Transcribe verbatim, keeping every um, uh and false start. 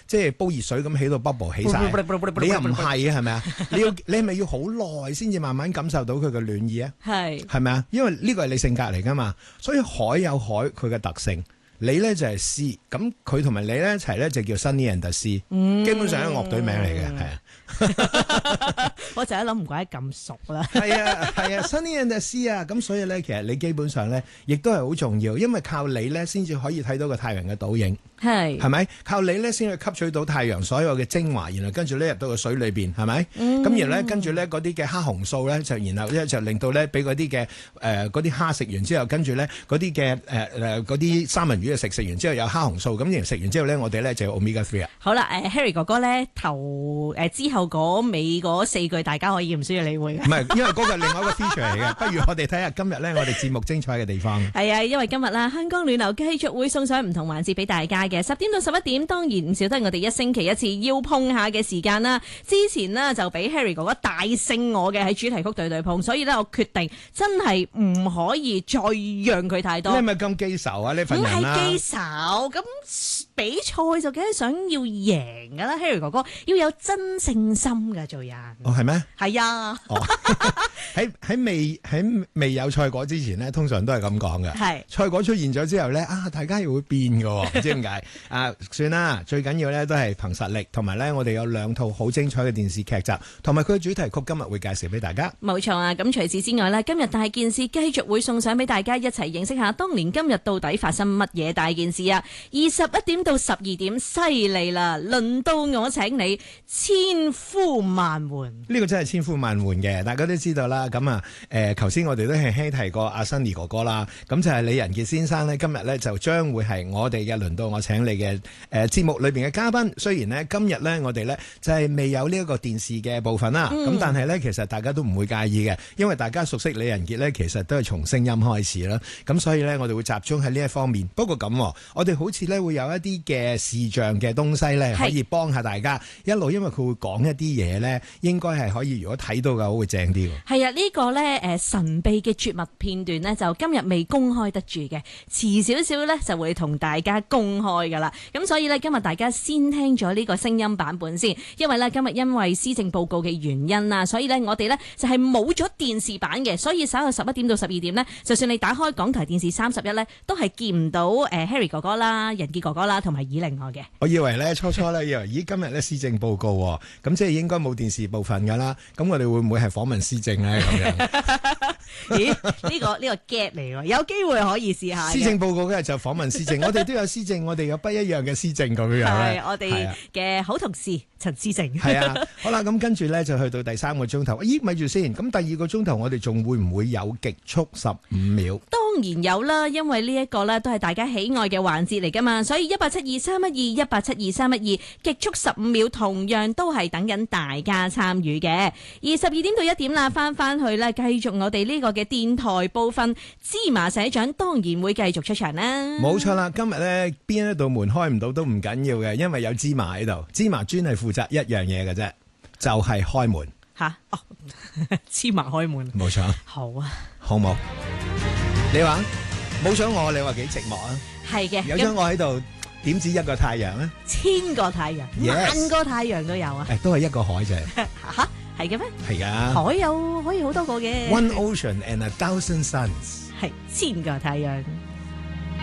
即係煲熱水咁起到 bubble 起晒，你又唔係係咪啊？你要你係咪要好耐先至慢慢感受到佢嘅暖意啊？係係咪啊？因為呢個係你性格嚟噶嘛，所以海有海佢嘅特性。你咧就係 C， 咁佢同埋你咧一齊咧就叫 Sunny and the Sea，嗯、基本上係樂隊名嚟嘅，係啊。 我就一諗唔怪得咁熟啦。 係啊係啊 ，Sunny and the Sea 啊，咁所以咧其實你基本上咧亦都係好重要，因為靠你咧先至可以睇到個太陽嘅倒影。係係咪？靠你咧先去吸取到太陽所有嘅精華，然後跟住咧入到個水裏邊，係咪？咁、嗯、然後咧跟住咧嗰啲嘅蝦紅素咧就然後咧就令到咧俾嗰啲嘅誒嗰啲蝦食完之後，跟住咧嗰啲嘅誒誒嗰啲三文魚食食完之後有蝦紅素，咁然後食完之後咧我哋咧就有 omega three 啊。 好啦，誒、呃、Harry 哥哥咧頭誒、呃、之後嗰尾嗰四句大家可以唔需要理會嘅。 唔係，因為嗰個係另外一個 feature 嚟嘅。不如我哋睇下今日咧我哋節目精彩嘅地方。 係啊，因為今日啦香港暖流繼續會送上唔同環節俾大家嘅，十點到十一點當然唔少得我哋一星期一次要碰下嘅時間啦。之前呢，就俾 Harry 哥哥大勝我嘅喺主題曲對對碰，所以咧我決定真係唔可以再讓佢太多。 你係咪咁記仇啊？呢份人啦， 唔係記仇，咁比賽就梗係想要贏噶啦。Harry 哥哥要有真勝心噶做人。 哦，係咩？ 係啊。 喺喺未喺未有賽果之前呢，通常都係咁講嘅。係賽果出現咗之後咧，啊，大家又會變嘅，唔知點解啊？算啦，最緊要咧都係憑實力，同埋咧我哋有兩套好精彩嘅電視劇集，同埋佢嘅主題曲今日會介紹俾大家。冇錯啊！咁除此之外呢，今日大件事繼續會送上俾大家一齊認識下當年今日到底發生乜嘢大件事啊！二十一點到十二點，犀利啦！輪到我請你千呼萬喚。呢個真係千呼萬喚嘅，大家都知道啦。咁啊，誒頭先我哋都輕輕提過阿 Sunny 哥哥啦，咁就係李仁傑先生呢，今日呢就將會係我哋嘅輪到我請你嘅誒節目裏邊嘅嘉賓。雖然呢，今日呢，我哋呢就係未有呢一個電視嘅部分啦，咁、嗯、但係呢，其實大家都唔會介意嘅，因為大家熟悉李仁傑呢，其實都係從聲音開始啦。咁所以呢，我哋會集中喺呢一方面。不過咁，我哋好似呢會有一啲嘅視像嘅東西呢，可以幫下大家一路，因為佢會講一啲嘢呢，應該係可以如果睇到嘅話會正啲。係啊，呢、這個呢誒神秘嘅絕密片段呢，就今日未公開得住嘅，遲少少呢就會同大家公開噶啦。咁所以呢，今日大家先聽咗呢個聲音版本先，因為呢，今日因為施政報告嘅原因啊，所以呢，我哋呢就係冇咗電視版嘅，所以稍後十一點到十二點呢，就算你打開港台電視三十一呢，都係見唔到誒 Harry 哥哥啦、仁傑哥哥啦同埋以玲我嘅。我以為呢，初初呢，以為咦今日呢施政報告咁即係應該冇電視部分噶啦，咁我哋會唔會係訪問施政呢？咁樣？咦？呢、這個呢、這個 get 嚟喎，有機會可以試下。施政報告嗰日就訪問施政，我哋都有施政，我哋有不一樣嘅施政咁樣。係我哋嘅好同事陳施政。係啊，好啦，咁跟住咧就去到第三個鐘頭。咦，咪住先，咁第二個鐘頭我哋仲會唔會有極速十五秒？當然有啦，因為呢一個咧都係大家喜愛嘅環節嚟噶嘛，所以一八七二三一二一八七二三一二極速十五秒同樣都係等緊大家參與嘅。而十二點到一點啦，翻翻去咧繼續我哋呢個嘅電台部分，芝麻社長當然會繼續出場啦。冇錯啦，今日咧邊一道門開唔到都唔緊要嘅，因為有芝麻喺度。芝麻專係負責一樣嘢嘅啫，就係、是、開門。吓哦，芝麻開門。冇錯。好啊。好冇？你話冇想我，你話幾寂寞啊？係嘅。有咗我喺度，點止一個太陽啊？千個太陽， yes. 萬個太陽都有啊！誒，都係一個海啫。吓？係嘅咩？係啊，海有可以好多個嘅。One ocean and a thousand suns，係千個太陽。